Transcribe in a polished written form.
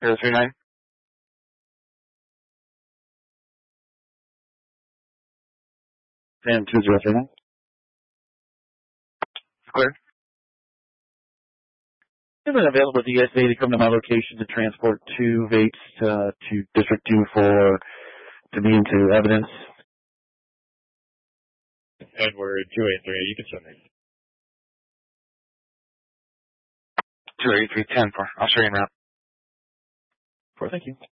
039. And 2039. Clear. Is it available to USA to come to my location to transport 2 vapes to District 2 to be into evidence? Edward 283, you can send me. 283, 10 for. I'll show you now. Thank you.